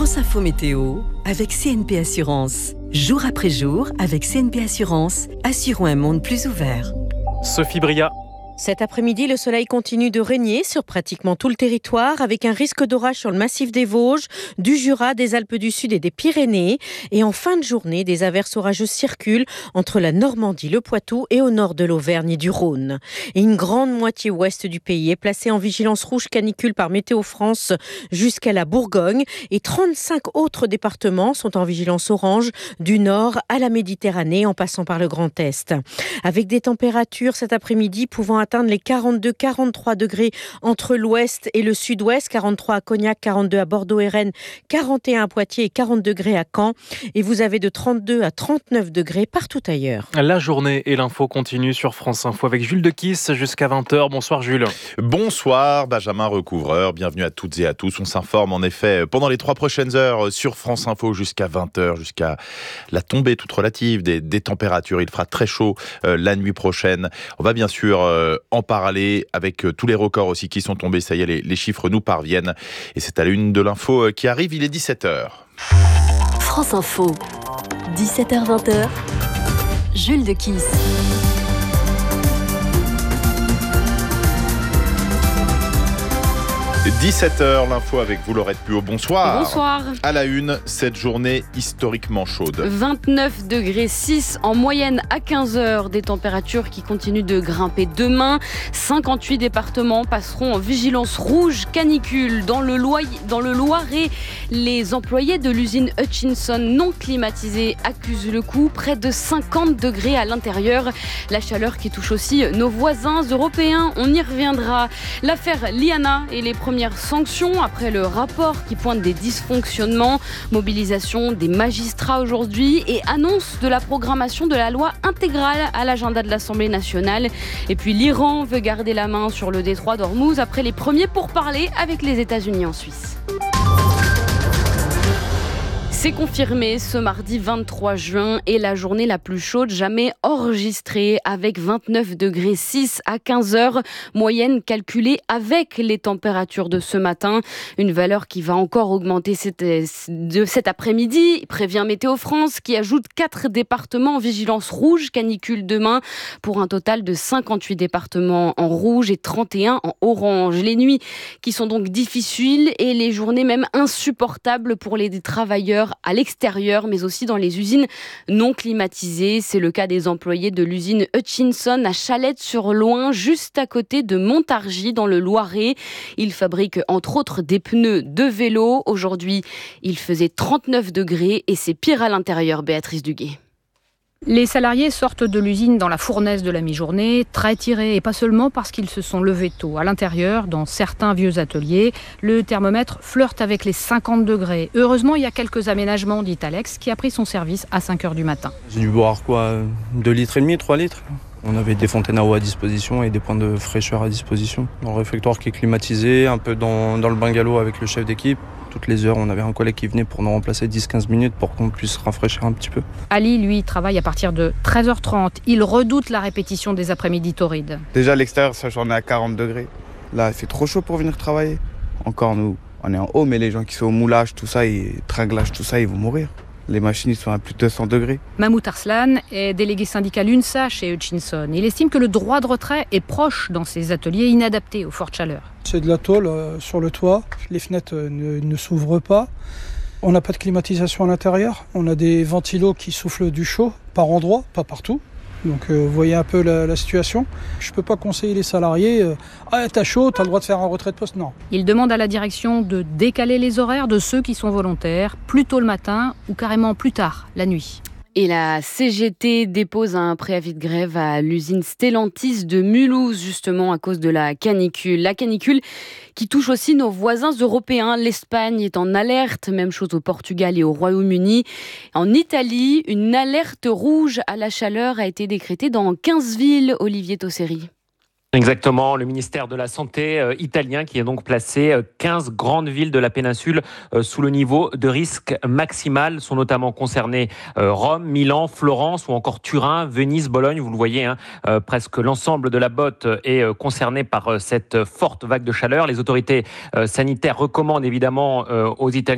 France Info Météo avec CNP Assurance. Jour après jour, avec CNP Assurance, assurons un monde plus ouvert. Sophie Bria. Cet après-midi, le soleil continue de régner sur pratiquement tout le territoire avec un risque d'orage sur le massif des Vosges, du Jura, des Alpes du Sud et des Pyrénées. Et en fin de journée, des averses orageuses circulent entre la Normandie, le Poitou et au nord de l'Auvergne et du Rhône. Et une grande moitié ouest du pays est placée en vigilance rouge canicule par Météo France jusqu'à la Bourgogne. Et 35 autres départements sont en vigilance orange du nord à la Méditerranée en passant par le Grand Est. Avec des températures cet après-midi pouvant atteindre les 42-43 degrés entre l'ouest et le sud-ouest, 43 à Cognac, 42 à Bordeaux et Rennes, 41 à Poitiers et 40 degrés à Caen. Et vous avez de 32 à 39 degrés partout ailleurs. La journée et l'info continuent sur France Info avec Jules Dequiss jusqu'à 20h. Bonsoir Jules. Bonsoir Benjamin Recouvreur, bienvenue à toutes et à tous. On s'informe en effet pendant les 3 prochaines heures sur France Info jusqu'à 20h, jusqu'à la tombée toute relative des températures. Il fera très chaud la nuit prochaine. On va bien sûr en parler avec tous les records aussi qui sont tombés. Ça y est, les chiffres nous parviennent. Et c'est à la une de l'info qui arrive, il est 17h. France Info, 17h-20h, Jules Dequiss. 17h, l'info avec vous, Laurette Puot. Bonsoir. Bonsoir. À la une, cette journée historiquement chaude. 29 degrés 6 en moyenne à 15h. Des températures qui continuent de grimper demain. 58 départements passeront en vigilance rouge canicule. Dans le Loiret, les employés de l'usine Hutchinson non climatisée accusent le coup. Près de 50 degrés à l'intérieur. La chaleur qui touche aussi nos voisins européens. On y reviendra. L'affaire Liana et les premières sanctions après le rapport qui pointe des dysfonctionnements, mobilisation des magistrats aujourd'hui et annonce de la programmation de la loi intégrale à l'agenda de l'Assemblée nationale. Et puis l'Iran veut garder la main sur le détroit d'Ormuz après les premiers pourparlers avec les États-Unis en Suisse. C'est confirmé, ce mardi 23 juin est la journée la plus chaude jamais enregistrée avec 29 degrés 6 à 15h, moyenne calculée avec les températures de ce matin. Une valeur qui va encore augmenter cet après-midi, prévient Météo France, qui ajoute 4 départements en vigilance rouge canicule demain pour un total de 58 départements en rouge et 31 en orange. Les nuits qui sont donc difficiles et les journées même insupportables pour les travailleurs à l'extérieur, mais aussi dans les usines non climatisées. C'est le cas des employés de l'usine Hutchinson à Chalette-sur-Loing, juste à côté de Montargis, dans le Loiret. Ils fabriquent entre autres des pneus de vélo. Aujourd'hui, il faisait 39 degrés et c'est pire à l'intérieur, Béatrice Duguay. Les salariés sortent de l'usine dans la fournaise de la mi-journée, très tirés, et pas seulement parce qu'ils se sont levés tôt. À l'intérieur, dans certains vieux ateliers, le thermomètre flirte avec les 50 degrés. Heureusement, il y a quelques aménagements, dit Alex, qui a pris son service à 5h du matin. J'ai dû boire 2,5 litres, 3 litres. On avait des fontaines à eau à disposition et des points de fraîcheur à disposition. Dans le réfectoire qui est climatisé, un peu dans le bungalow avec le chef d'équipe. Toutes les heures, on avait un collègue qui venait pour nous remplacer 10-15 minutes pour qu'on puisse rafraîchir un petit peu. Ali, lui, travaille à partir de 13h30. Il redoute la répétition des après-midi torrides. Déjà, à l'extérieur, sa journée à 40 degrés. Là, il fait trop chaud pour venir travailler. Encore, nous, on est en haut, mais les gens qui sont au moulage, tout ça, et tringlage, tout ça, ils vont mourir. Les machines ils sont à plus de 200 degrés. Mahmoud Arslan est délégué syndical UNSA chez Hutchinson. Il estime que le droit de retrait est proche dans ces ateliers inadaptés aux fortes chaleurs. C'est de la tôle sur le toit. Les fenêtres ne s'ouvrent pas. On n'a pas de climatisation à l'intérieur. On a des ventilos qui soufflent du chaud par endroits, pas partout. Donc vous voyez un peu la situation. Je ne peux pas conseiller les salariés t'as chaud, t'as le droit de faire un retrait de poste. Non. Il demande à la direction de décaler les horaires de ceux qui sont volontaires, plus tôt le matin ou carrément plus tard, la nuit. Et la CGT dépose un préavis de grève à l'usine Stellantis de Mulhouse, justement à cause de la canicule. La canicule qui touche aussi nos voisins européens. L'Espagne est en alerte, même chose au Portugal et au Royaume-Uni. En Italie, une alerte rouge à la chaleur a été décrétée dans 15 villes, Olivier Tosseri. Exactement, le ministère de la Santé italien qui a donc placé 15 grandes villes de la péninsule sous le niveau de risque maximal. Sont notamment concernées Rome, Milan, Florence ou encore Turin, Venise, Bologne. Vous le voyez, presque l'ensemble de la botte est concerné par cette forte vague de chaleur. Les autorités sanitaires recommandent évidemment aux Italiens